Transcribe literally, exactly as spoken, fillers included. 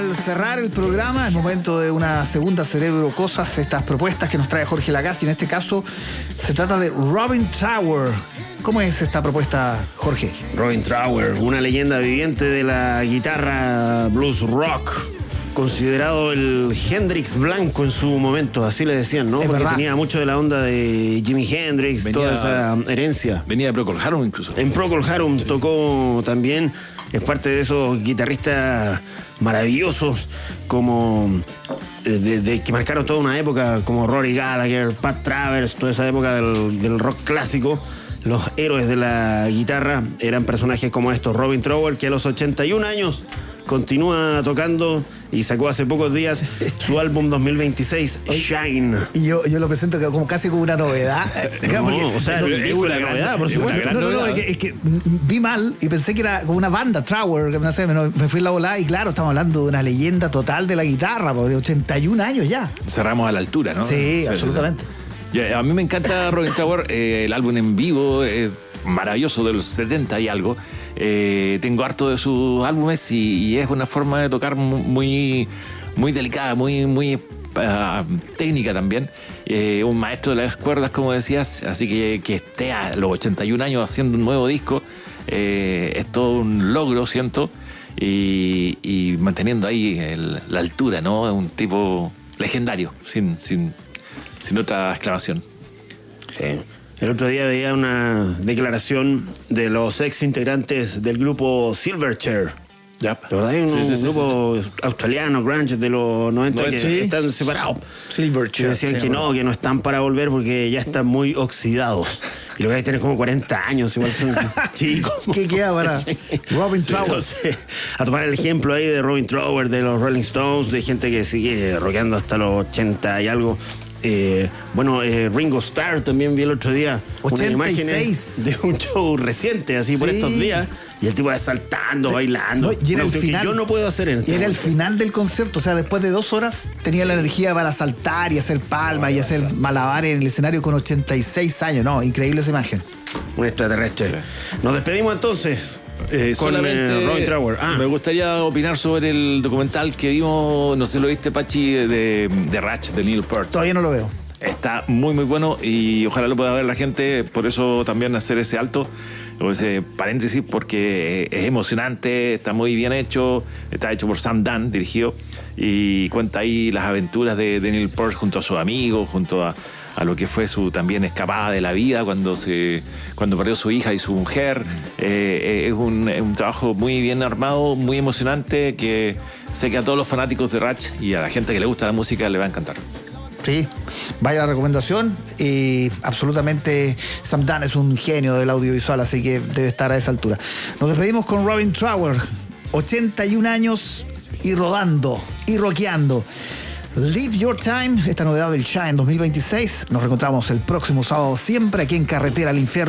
al cerrar el programa, es momento de una segunda Cerebro Cosas, estas propuestas que nos trae Jorge Lagasse, y en este caso se trata de Robin Trower. ¿Cómo es esta propuesta, Jorge? Robin Trower, una leyenda viviente de la guitarra blues rock, considerado el Hendrix blanco en su momento, así le decían, ¿no? Es Porque verdad. tenía mucho de la onda de Jimi Hendrix, Venía- toda esa herencia. Venía de Procol Harum incluso. En Procol Harum Sí. tocó también, es parte de esos guitarristas maravillosos como eh, de, de- que marcaron toda una época, como Rory Gallagher, Pat Travers, toda esa época del, del rock clásico. Los héroes de la guitarra eran personajes como estos. Robin Trower, que a los ochenta y un años continúa tocando y sacó hace pocos días su álbum dos mil veintiséis, Shine. Y yo, yo lo presento como casi como una novedad. No, Porque- o sea, Pero es es una una gran- novedad, por es una supuesto. gran No, no, no, novedad. es que, es que vi mal y pensé que era como una banda, Trower, que no sé, me, me fui en la volada y claro, estamos hablando de una leyenda total de la guitarra, pues, de ochenta y un años ya. Cerramos a la altura, ¿no? Sí, absolutamente. sí. Ya, a mí me encanta Robin Trower, eh, el álbum en vivo, eh, maravilloso, de los setenta y algo. Eh, tengo harto de sus álbumes y, y es una forma de tocar mu- muy, muy delicada, muy, muy ah, técnica también. Eh, un maestro de las cuerdas, como decías, así que que esté a los ochenta y un años haciendo un nuevo disco, eh, es todo un logro, siento, y, y manteniendo ahí el- la altura, ¿no? Es un tipo legendario, sin, sin, sin otra exclamación. Sí. El otro día veía una declaración de los ex integrantes del grupo Silverchair. Ya. ¿De verdad? Hay un, Sí, sí, un sí, grupo australiano, grunge, de los noventa, que Sí. están separados. Que Silverchair. decían que no, que no están para volver porque ya están muy oxidados. Y lo que hay que tener como cuarenta años, igual son chicos. ¿Qué queda para Robin Trower? Entonces, a tomar el ejemplo ahí de Robin Trower, de los Rolling Stones, de gente que sigue rockeando hasta los ochenta y algo. Eh, bueno, eh, Ringo Starr también vi el otro día unas ochenta y imágenes seis. de un show reciente, así por Sí. estos días, y el tipo de saltando, bailando. No, y era Una el cuestión que final. yo no puedo hacer en este Y era el momento. final del concierto, o sea, después de dos horas tenía la energía para saltar y hacer palmas y hacer malabares en el escenario con ochenta y seis años. No, increíble esa imagen. Un extraterrestre. Sí. Nos despedimos entonces. Eh, Con, solamente eh, Robin Trower. Ah. me gustaría opinar sobre el documental que vimos, no sé si lo viste, Pachi, de, de Ratch, de Neil Peart. Todavía no lo veo. Está muy muy bueno y ojalá lo pueda ver la gente, por eso también hacer ese alto o ese paréntesis, porque es emocionante, está muy bien hecho, está hecho por Sam Dunn, dirigido, y cuenta ahí las aventuras de, de Neil Peart junto a sus amigos, junto a, a lo que fue su también escapada de la vida cuando se cuando perdió su hija y su mujer. Eh, es, un, es un trabajo muy bien armado, muy emocionante, que sé que a todos los fanáticos de Ratch y a la gente que le gusta la música le va a encantar. Sí, vaya la recomendación. Y absolutamente Sam Dunn es un genio del audiovisual, así que debe estar a esa altura. Nos despedimos con Robin Trower, ochenta y un años y rodando y rockeando. Live Your Time, esta novedad del Shine dos mil veintiséis. Nos reencontramos el próximo sábado, siempre aquí en Carretera al Infierno.